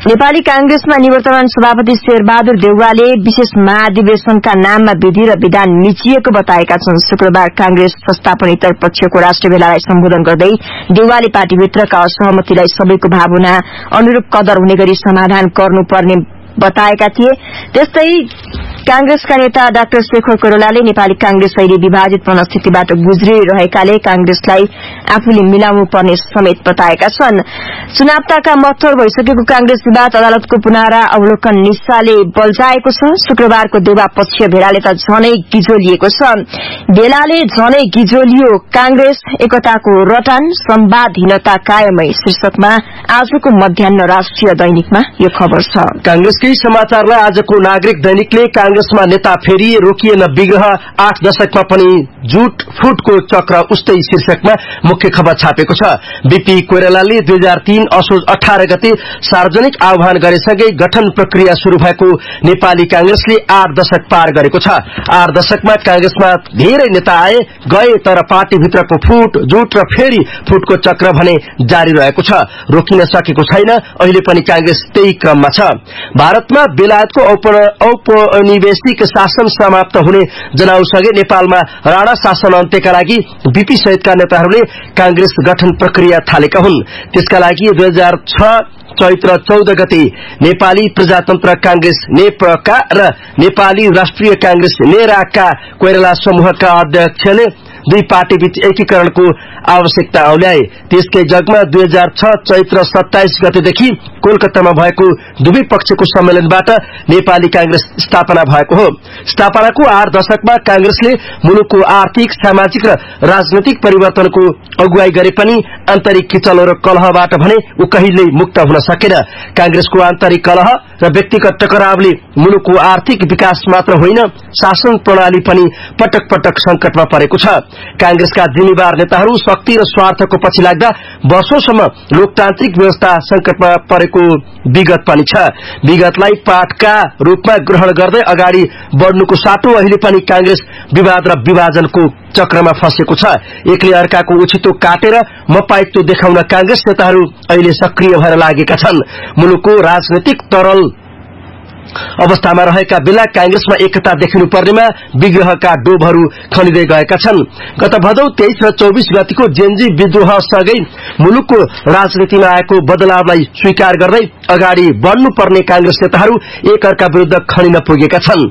नेपाली कांग्रेसमा निवर्तमान सभापति शेरबहादुर देउवाले विशेष महाधिवेशनका नाममा विधि र विधान मिचिएको बताएका छन्। शुक्रबार कांग्रेस संस्थापनेतर पक्षको राष्ट्रिय भेलालाई सम्बोधन गर्दै देउवाले पार्टीभित्रका असहमतिलाई सबैको भावना अनुरूप कदर हुने गरी समाधान गर्नुपर्ने बताएका थिए। त्यस्तै कांग्रेसका नेता डाक्टर शेखर कोइरालाले नेपाली कांग्रेस अहिले विभाजित मनस्थितिबाट गुज्रिरहेकाले कांग्रेसलाई आफूले मिलाउनु पर्ने समेत बताएका छन्। चुनावताका मत्थर भइसकेको कांग्रेस विवाद अदालतको पुनरावलोकन निशाले बल्झाएको छ। शुक्रबारको देउवा पक्षीय भेलाले त झनै गिजोलिएको छ। भेलाले झनै गिजोलियो कांग्रेस एकताको रटान संवादहीनता कायमै शीर्षकमा आजको मध्याह्न राष्ट्रिय दैनिकमा यो खबर छ। कांग्रेसकै समाचारलाई आजको नागरिक दैनिकले कांग्रेसमा नेता फेरिए रोकिएन विग्रह 8 दशकमा पनि जुट फुटको चक्र उस्तै शीर्षकमा मुख्य खबर छापेको छ। बीपी कोइरालाले 2003 असोज 18 गते सार्वजनिक आह्वान गरेसँगै गठन प्रक्रिया शुरू भएको नेपाली कांग्रेसले 8 दशक पार गरेको छ। 8 दशकमा कांग्रेसमा धेरै नेता आए गए, तर पार्टीभित्रको फुट जुट र फेरि फुटको चक्र भने जारी रहेको छ, रोकिन सकेको छैन। अहिले पनि कांग्रेस त्यही क्रममा छ। भारतमा बेलायतको औपनिवेशिक शासन समाप्त हुने जनाउसँगै नेपालमा राणा शासन अन्त्यका लागि बीपी सहितका नेताहरूले कांग्रेस गठन प्रक्रिया थालेका हुन्। त्यसका लागि 2006 चैत्र 14 गते नेपाली प्रजातन्त्र कांग्रेस नेपका र नेपाली राष्ट्रिय कांग्रेस नेराका कोइराला समूहका अध्यक्षले दुई पार्टीबीच एकीकरणको आवश्यकता औल्याए। त्यसकै जगमा 2006 चैत्र 27 गतेदेखि कोलकातामा भएको दुवै पक्षको सम्मेलनबाट नेपाली कांग्रेस स्थापना भएको हो। स्थापनाको 8 दशकमा कांग्रेसले मुलुकको आर्थिक, सामाजिक र राजनैतिक परिवर्तनको अगुवाई गरे पनि आन्तरिक किचलो र कलहबाट भने ऊ कहिल्यै मुक्त हुन सकेन। कांग्रेसको आन्तरिक कलह र व्यक्तिगत टकरावले मुलुकको आर्थिक विकास मात्र होइन, शासन प्रणाली पनि पटक पटक संकटमा परेको छ। कांग्रेसका जिम्मेवार नेताहरू शक्ति र स्वार्थको पछि लाग्दा वर्षौंसम्म लोकतान्त्रिक व्यवस्था संकटमा परेको विगत पनि छ। विगतलाई पाठका रूपमा ग्रहण गर्दै अगाडि बढ्नुको साटो अहिले पनि कांग्रेस विवाद र विभाजनको चक्रमा फँसेको छ। एकले अर्काको उछितो काटेर मपाइतो देखाउन कांग्रेस नेताहरू अहिले सक्रिय भएर लागेका छन्। मुलुकको राजनैतिक तरल अवस्थामा रहेका बेला कांग्रेसमा एकता देखिनु पर्नेमा विग्रहका डोबहरू खनिँदै गएका छन्। गत भदौ 23 र 24 गतिको जेनजी विद्रोहसँगै मुलुकको राजनीतिमा आएको बदलावलाई स्वीकार गर्दै अगाडि बढ्नुपर्ने कांग्रेस नेताहरू एक अर्का विरुद्ध खनिन पुगेका छन्।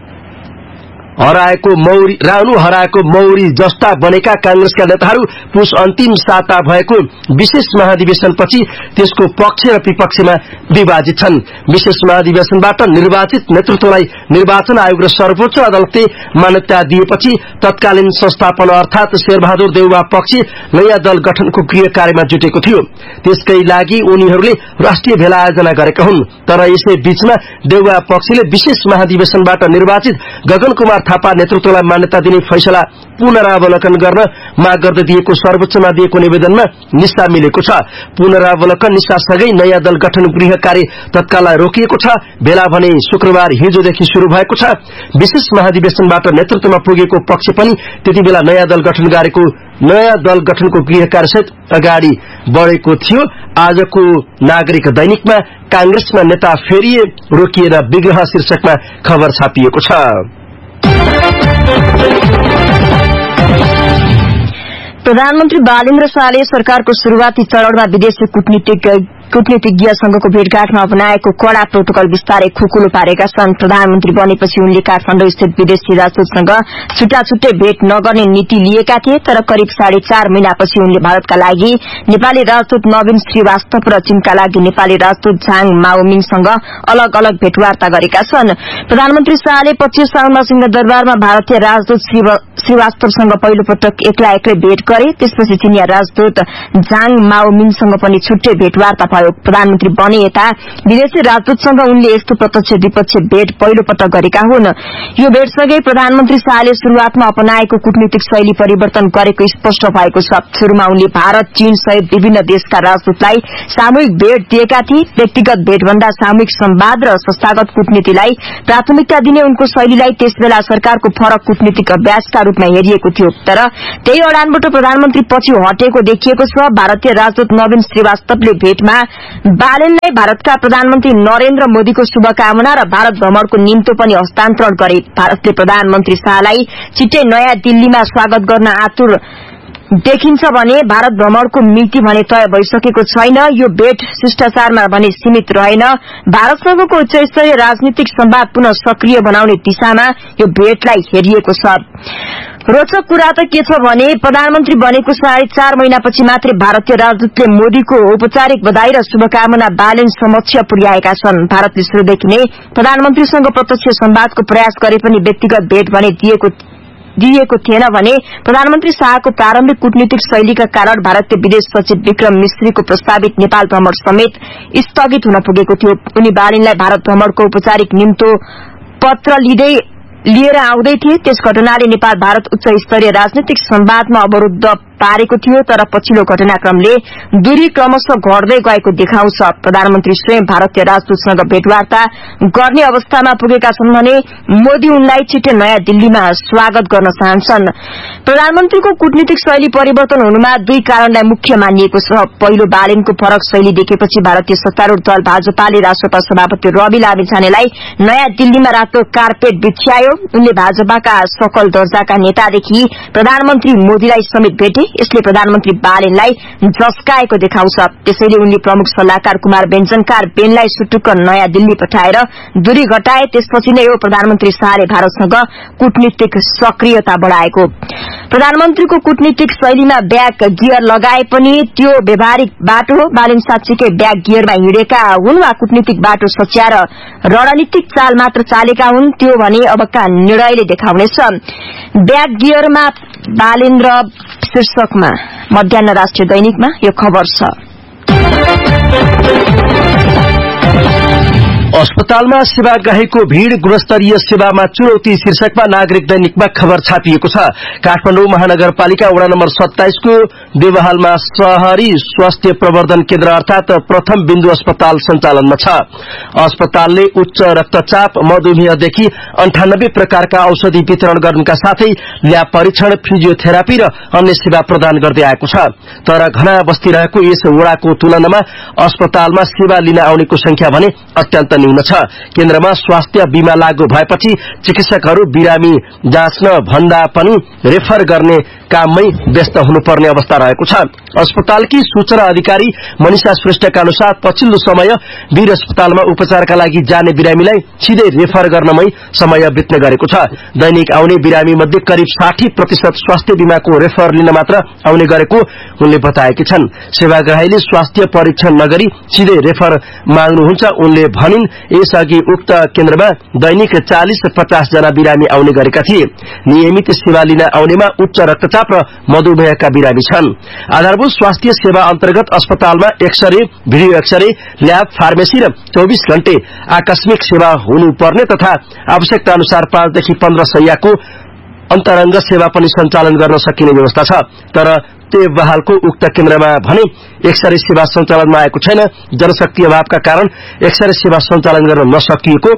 रानु हराएको मौरी जस्ता बनेका कांग्रेसका नेताहरू पुस अन्तिम साता भएको विशेष महाधिवेशनपछि त्यसको पक्ष र विपक्षमा विभाजित छन्। विशेष महाधिवेशनबाट निर्वाचित नेतृत्वलाई निर्वाचन आयोग र सर्वोच्च अदालतले मान्यता दिएपछि तत्कालीन संस्थापना अर्थात शेरबहादुर देउवा पक्ष नयाँ दल गठनको गृह कार्यमा जुटेको थियो। त्यसकै लागि उनीहरूले राष्ट्रिय भेला आयोजना गरेका हुन्। तर यसै बीचमा देउवा पक्षले विशेष महाधिवेशनबाट निर्वाचित गगन कुमार थापा नेतृत्वलाई मान्यता दिने फैसला पुनरावलोकन गर्न माग गर्दै दिएको सर्वोच्चमा दिएको निवेदनमा निस्सा मिलेको छ। पुनरावलोकन निस्सासँगै नयाँ दल गठन गृह कार्य तत्काललाई रोकिएको छ। भेला भने शुक्रबार हिजोदेखि शुरू भएको छ। विशेष महाधिवेशनबाट नेतृत्वमा पुगेको पक्ष पनि त्यति बेला नयाँ दल गठनको गृह कार्यसहित अगाडि बढेको थियो। आजको नागरिक दैनिकमा कांग्रेसमा नेता फेरिए रोकिएर विग्रह शीर्षकमा खबर छापिएको छ। प्रधानमन्त्री बालेन्द्र शाहले सरकारको शुरूआती चरणमा विदेशी कूटनीतिज्ञसँगको भेटघाटमा अपनाएको कड़ा प्रोटोकल विस्तारै खुकुलो पारेका छन्। प्रधानमन्त्री बनेपछि उनले काठमाडौँ स्थित विदेशी राजदूतसँग छुट्टा भेट नगर्ने नीति लिएका थिए। तर करिब 4.5 महिनापछि उनले भारतका लागि नेपाली राजदूत नवीन श्रीवास्तव र चीनका लागि नेपाली राजदूत झाङ माओमिङसँग अलग अलग भेटवार्ता गरेका छन्। प्रधानमन्त्री शाहले पछिल्लो साउनमा सिंहदरबारमा भारतीय राजदूत श्रीवास्तवसँग पहिलो पटक एक्लै भेट गरे। त्यसपछि चिनिया राजदूत झाङ माओमिङसँग पनि छुट्टै भेटवार्ता भयो। प्रधानमन्त्री बने यता विदेशी राजदूतसँग उनले यस्तो प्रत्यक्ष द्विपक्षीय भेट पहिलो पटक गरेका हुन्। यो भेटसँगै प्रधानमन्त्री शाहले शुरूआतमा अपनाएको कूटनीतिक शैली परिवर्तन गरेको स्पष्ट भएको छ। शुरूमा उनले भारत, चीन सहित विभिन्न देशका राजदूतलाई सामूहिक भेट दिएका थिए। व्यक्तिगत भेटभन्दा सामूहिक संवाद र संस्थागत कूटनीतिलाई प्राथमिकता दिने उनको शैलीलाई त्यसबेला सरकारको फरक कूटनीतिक अभ्यासका रूपमा हेरिएको थियो। तर त्यही अडानबाट प्रधानमन्त्री पछि हटेको देखिएको छ। भारतीय राजदूत नवीन श्रीवास्तवले भेटमा बालेनलाई भारतका प्रधानमन्त्री नरेन्द्र मोदीको शुभकामना र भारत भ्रमणको निम्तो पनि हस्तान्तरण गरे। भारतले प्रधानमन्त्री शाहलाई छिट्टै नयाँ दिल्लीमा स्वागत गर्न आतुर देखिन्छ भने भारत भ्रमणको मिति भने तय भइसकेको छैन। यो भेट शिष्टाचारमा भने सीमित रहेन। भारतसँगको उच्चस्तरीय राजनीतिक संवाद पुनः सक्रिय बनाउने दिशामा यो भेटलाई हेरिएको छ। रोचक कुरा त के छ भने प्रधानमन्त्री बनेको 4.5 महिनापछि मात्रै भारतीय राजदूतले मोदीको औपचारिक बधाई र शुभकामना बालेन समक्ष पुर्याएका छन्। भारतले शुरूदेखि नै प्रधानमन्त्रीसँग प्रत्यक्ष संवादको प्रयास गरे पनि व्यक्तिगत भेट भने दिएको थिएन भने प्रधानमन्त्री शाहको प्रारम्भिक कूटनीतिक शैलीका कारण भारतीय विदेश सचिव विक्रम मिश्रीको प्रस्तावित नेपाल भ्रमण समेत स्थगित हुन पुगेको थियो। उनी बालेनलाई भारत भ्रमणको औपचारिक निम्तो पत्र लिएर आउँदै थिए। त्यस घटनाले नेपाल भारत उच्च स्तरीय राजनीतिक संवादमा अवरुद्ध पारेको थियो, तर पछिल्लो घटनाक्रमले दूरी क्रमशः घट्दै गएको देखाउँछ। प्रधानमन्त्री स्वयं भारतीय राजदूतसँग भेटवार्ता गर्ने अवस्थामा पुगेका छन् भने मोदी उनलाई छिट्टै नयाँ दिल्लीमा स्वागत गर्न चाहन्छन्। प्रधानमन्त्रीको कूटनीतिक शैली परिवर्तन हुनुमा 2 कारणलाई मुख्य मानिएको छ। पहिलो, बालेनको फरक शैली देखेपछि भारतीय सत्तारूढ़ दल भाजपाले राष्ट्रपा सभापति रवि लामिछानेलाई नयाँ दिल्लीमा रातो कार्पेट बिछ्यायो। उनले भाजपाका सकल दर्जाका नेतादेखि प्रधानमन्त्री मोदीलाई समेत भेटे। यसले प्रधानमन्त्री बालेनलाई झस्काएको देखाउँछ। त्यसैले उनले प्रमुख सल्लाहकार कुमार व्यञ्जनकार बेनलाई सुटुक्क नयाँ दिल्ली पठाएर दूरी घटाए। त्यसपछि नै प्रधानमन्त्री शाहले भारतसँग कूटनीतिक सक्रियता बढ़ाएको। प्रधानमन्त्रीको कूटनीतिक शैलीमा ब्याक गियर लगाए पनि त्यो व्यावहारिक बाटो हो। बालेन साँच्चीकै ब्याक गियरमा हिँडेका हुन् वा कूटनीतिक बाटो सच्याएर रणनीतिक चाल मात्र चालेका हुन्, त्यो भने अबका निर्णयले देखाउनेछ। ब्याक गियरमा बालेन र शीर्षकमा मध्याह्न राष्ट्रिय दैनिकमा यो खबर छ। अस्पतालमा सेवाग्राहीको भीड़ गुणस्तरीय सेवामा चुनौती शीर्षकमा नागरिक दैनिकमा खबर छापिएको छ। काठमाडौँ महानगरपालिका वडा नम्बर 27 को देवहालमा शहरी स्वास्थ्य प्रवर्धन केन्द्र अर्थात प्रथम बिन्दु अस्पताल सञ्चालनमा छ। अस्पतालले उच्च रक्तचाप, मधुमेहदेखि 98 प्रकारका औषधि वितरण गर्नका साथै ल्याब परीक्षण, फिजियोथेरापी र अन्य सेवा प्रदान गर्दै आएको छ। तर घना बस्ती रहेको यस वडाको तुलनामा अस्पतालमा सेवा लिन आउनेको संख्या भने अत्यन्त न्यून छ। केन्द्रमा स्वास्थ्य बीमा लागू भएपछि चिकित्सकहरू बिरामी जाँच्न भन्दा पनि रेफर गर्ने काममै व्यस्त हुनुपर्ने अवस्था रहेको छ। अस्पतालकी सूचना अधिकारी मनिषा श्रेष्ठका अनुसार पछिल्लो समय वीर अस्पतालमा उपचारका लागि जाने बिरामीलाई सिधै रेफर गर्नमै समय बित्ने गरेको छ। दैनिक आउने बिरामी मध्ये करिब 60% स्वास्थ्य बीमाको रेफर लिन मात्र आउने गरेको उनले बताएकी छन्। सेवाग्राहीले स्वास्थ्य परीक्षण नगरी सिधै रेफर माग्नुहुन्छ उनले भनिन्। यसअघि उक्त केन्द्रमा दैनिक 40-50 जना बिरामी आउने गरेका थिए। नियमित सेवा लिन आउनेमा उच्च रक्तचाप र मधुमेहका बिरामी छन्। आधारभूत स्वास्थ्य सेवा अन्तर्गत अस्पतालमा x-ray, video x-ray, lab, pharmacy र 24 घण्टे आकस्मिक सेवा हुनुपर्ने तथा आवश्यकता अनुसार 5 देखि 15 शय्याको अन्तरंग सेवा पनि सञ्चालन गर्न सकिने व्यवस्था छ। तर देवहालको उक्त केन्द्रमा भने एक्सरे सेवा सञ्चालनमा आएको छैन। जनशक्ति अभावका कारण एक्सरे सेवा सञ्चालन गर्न नसकिएको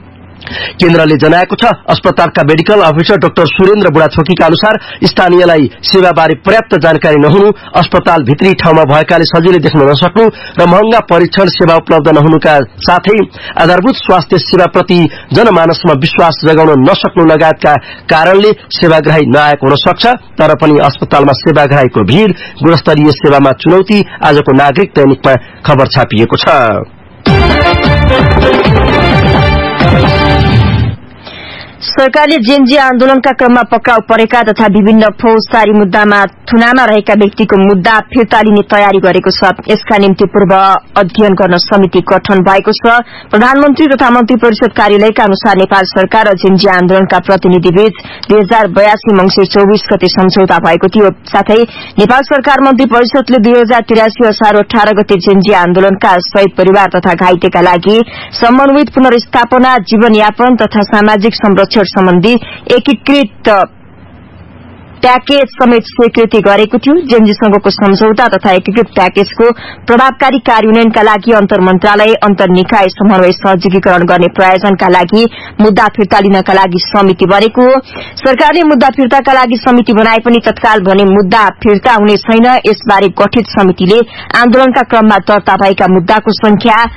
केन्द्रले जनाएको छ। अस्पतालका मेडिकल अफिसर डाक्टर सुरेन्द्र बुढाथोकीका अनुसार स्थानीयलाई सेवाबारे पर्याप्त जानकारी नहुनु, अस्पताल भित्री ठाउँमा भएकाले सजिलै देख्न नसक्नु र महँगा परीक्षण सेवा उपलब्ध नहुनुका साथै आधारभूत स्वास्थ्य सेवाप्रति जनमानसमा विश्वास जगाउन नसक्नु लगायतका कारणले सेवाग्राही नआएको हुन सक्छ। तर पनि अस्पतालमा सेवाग्राहीको भीड़, गुणस्तरीय सेवामा चुनौती आजको नागरिक दैनिकमा खबर छापिएको छ। सरकारले जेनजी आन्दोलनका क्रममा पक्राउ परेका तथा विभिन्न फौजदारी मुद्दामा थुनामा रहेका व्यक्तिको मुद्दा फिर्ता लिने तयारी गरेको छ। यसका निम्ति पूर्व अध्ययन गर्न समिति गठन भएको छ। प्रधानमन्त्री तथा मन्त्री परिषद कार्यालयका अनुसार नेपाल सरकार र जेनजी आन्दोलनका प्रतिनिधिबीच 2082 मंसिर 24 गते सम्झौता भएको थियो। साथै नेपाल सरकार मन्त्री परिषदले 2083 असार 18 गते जेनजी आन्दोलनका शहीद परिवार तथा घाइतेका लागि समन्वित पुनर्स्थापना, जीवनयापन तथा सामाजिक संरक्षण सम्बन्धी एकीकृत प्याकेज समेत स्वीकृति गरेको थियो। जेएनजीसँगको सम्झौता तथा एकीकृत प्याकेजको प्रभावकारी कार्यान्वयनका लागि अन्तर मन्त्रालय अन्तर निकाय समन्वय सहजीकरण गर्ने प्रयोजनका लागि मुद्दा फिर्ता लिनका लागि समिति बनेको हो। सरकारले मुद्दा फिर्ताका लागि समिति बनाए पनि तत्काल भने मुद्दा फिर्ता हुने छैन। यसबारे गठित समितिले आन्दोलनका क्रममा दर्ता भएका मुद्दाको संख्या